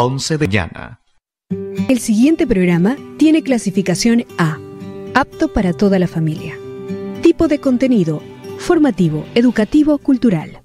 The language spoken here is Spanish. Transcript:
11 de mañana. El siguiente programa tiene clasificación A, apto para toda la familia. Tipo de contenido: formativo, educativo, cultural.